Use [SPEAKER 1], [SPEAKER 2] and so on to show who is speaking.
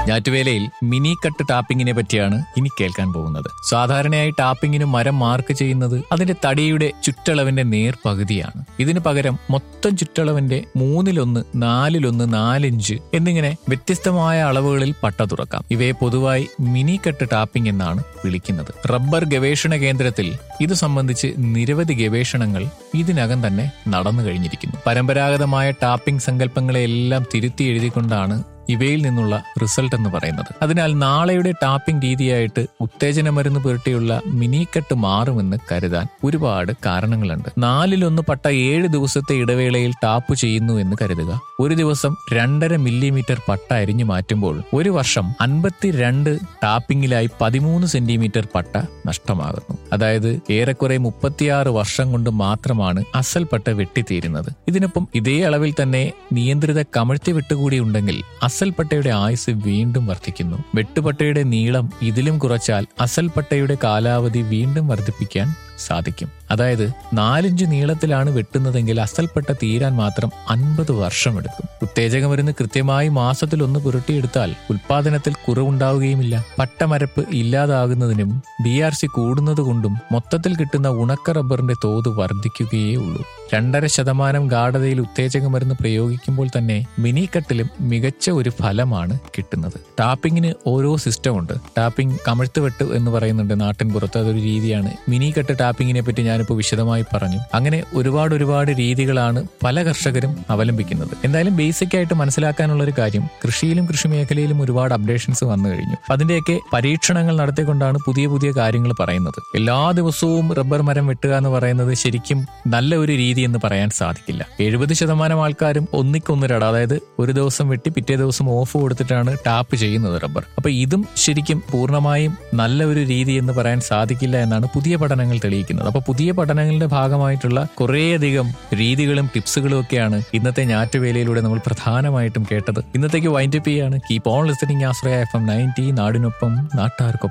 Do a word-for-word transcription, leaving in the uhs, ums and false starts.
[SPEAKER 1] ഞാറ്റുവേലയിൽ mini cut ടാപ്പിങ്ങിനെ പറ്റിയാണ് ഇനി കേൾക്കാൻ പോകുന്നത്. സാധാരണയായി ടാപ്പിങ്ങിന് മരം മാർക്ക് ചെയ്യുന്നത് അതിന്റെ തടിയുടെ ചുറ്റളവിന്റെ നേർപകുതിയാണ്. ഇതിനു പകരം മൊത്തം ചുറ്റളവിന്റെ മൂന്നിലൊന്ന്, നാലിലൊന്ന്, നാലിഞ്ച് എന്നിങ്ങനെ വ്യത്യസ്തമായ അളവുകളിൽ പട്ട തുറക്കാം. ഇവയെ പൊതുവായി മിനി കട്ട് ടാപ്പിംഗ് എന്നാണ് വിളിക്കുന്നത്. റബ്ബർ ഗവേഷണ കേന്ദ്രത്തിൽ ഇത് സംബന്ധിച്ച് നിരവധി ഗവേഷണങ്ങൾ ഇതിനകം തന്നെ നടന്നു കഴിഞ്ഞിരിക്കുന്നു. പരമ്പരാഗതമായ ടാപ്പിംഗ് സങ്കല്പങ്ങളെല്ലാം തിരുത്തി എഴുതിക്കൊണ്ടാണ് ഇവയിൽ നിന്നുള്ള റിസൾട്ട് എന്ന് പറയുന്നത്. അതിനാൽ നാളെയുടെ ടാപ്പിംഗ് രീതിയായിട്ട് ഉത്തേജന മരുന്ന് പുരട്ടിയുള്ള മിനി കട്ട് മാറുമെന്ന് കരുതാൻ ഒരുപാട് കാരണങ്ങളുണ്ട്. നാലിലൊന്ന് പട്ട ഏഴ് ദിവസത്തെ ഇടവേളയിൽ ടാപ്പ് ചെയ്യുന്നു എന്ന് കരുതുക. ഒരു ദിവസം രണ്ടര മില്ലിമീറ്റർ പട്ട അരിഞ്ഞു മാറ്റുമ്പോൾ ഒരു വർഷം അൻപത്തിരണ്ട് ടാപ്പിംഗിലായി പതിമൂന്ന് സെന്റിമീറ്റർ പട്ട നഷ്ടമാകുന്നു. അതായത് ഏറെക്കുറെ മുപ്പത്തിയാറ് വർഷം കൊണ്ട് മാത്രമാണ് അസൽ പട്ട വെട്ടിത്തീരുന്നത്. ഇതിനൊപ്പം ഇതേ അളവിൽ തന്നെ നിയന്ത്രിത കമഴ്ത്തി വെട്ടുകൂടി ഉണ്ടെങ്കിൽ അസൽപ്പട്ടയുടെ ആയുസ് വീണ്ടും വർദ്ധിക്കുന്നു. വെട്ടുപട്ടയുടെ നീളം ഇതിലും കുറച്ചാൽ അസൽപ്പട്ടയുടെ കാലാവധി വീണ്ടും വർദ്ധിപ്പിക്കാൻ സാധിക്കും. അതായത് നാലിഞ്ച് നീളത്തിലാണ് വെട്ടുന്നതെങ്കിൽ അസൽപ്പട്ട തീരാൻ മാത്രം അൻപത് വർഷമെടുക്കും. ഉത്തേജക മരുന്ന് കൃത്യമായി മാസത്തിൽ ഒന്ന് പുരട്ടിയെടുത്താൽ ഉൽപാദനത്തിൽ കുറവുണ്ടാവുകയുമില്ല. പട്ടമരപ്പ് ഇല്ലാതാകുന്നതിനും ഡി ആർ സി കൂടുന്നത് കൊണ്ടും മൊത്തത്തിൽ കിട്ടുന്ന ഉണക്ക റബ്ബറിന്റെ തോത് വർദ്ധിക്കുകയേ ഉള്ളൂ. രണ്ടര ശതമാനം ഗാഢതയിൽ ഉത്തേജക മരുന്ന് പ്രയോഗിക്കുമ്പോൾ തന്നെ മിനി കട്ടിലും മികച്ച ഒരു ഫലമാണ് കിട്ടുന്നത്. ടാപ്പിങ്ങിന് ഓരോ സിസ്റ്റം ഉണ്ട്. ടാപ്പിംഗ് കമഴ്ത്തുവെട്ട് എന്ന് പറയുന്നുണ്ട് നാട്ടിൻ പുറത്ത്, അതൊരു രീതിയാണ്. മിനി കട്ട് ടാപ്പിങ്ങിനെ പറ്റി ഞാനിപ്പോൾ വിശദമായി പറഞ്ഞു. അങ്ങനെ ഒരുപാട് ഒരുപാട് രീതികളാണ് പല കർഷകരും അവലംബിക്കുന്നത്. എന്തായാലും ബേസിക് ആയിട്ട് മനസ്സിലാക്കാനുള്ള ഒരു കാര്യം, കൃഷിയിലും കൃഷി മേഖലയിലും ഒരുപാട് അപ്ഡേഷൻസ് വന്നു കഴിഞ്ഞു. അതിന്റെയൊക്കെ പരീക്ഷണങ്ങൾ നടത്തിക്കൊണ്ടാണ് പുതിയ പുതിയ കാര്യങ്ങൾ പറയുന്നത്. എല്ലാ ദിവസവും റബ്ബർ മരം വെട്ടുക എന്ന് പറയുന്നത് ശരിക്കും നല്ല ഒരു രീതി എന്ന് പറയാൻ സാധിക്കില്ല. എഴുപത് ശതമാനം ആൾക്കാരും ഒന്നിക്കൊന്നൊരട, അതായത് ഒരു ദിവസം വെട്ടി പിറ്റേ ദിവസം ഓഫ് കൊടുത്തിട്ടാണ് ടാപ്പ് ചെയ്യുന്നത് റബ്ബർ. അപ്പൊ ഇതും ശരിക്കും പൂർണ്ണമായും നല്ല ഒരു രീതി എന്ന് പറയാൻ സാധിക്കില്ല എന്നാണ് പുതിയ പഠനങ്ങൾ തെളിയിക്കുന്നത്. അപ്പൊ പുതിയ പഠനങ്ങളുടെ ഭാഗമായിട്ടുള്ള കുറേയധികം രീതികളും ടിപ്സുകളും ഒക്കെയാണ് ഇന്നത്തെ ഞാറ്റുവേലയിലൂടെ നമ്മൾ പ്രധാനമായിട്ടും കേട്ടത്. ഇന്നത്തേക്ക് വൈൻഡപ്പ് ചെയ്യാണ്. Keep on listening Ashraya F M ninety, നാടിനൊപ്പം നാട്ടാർക്കൊപ്പം.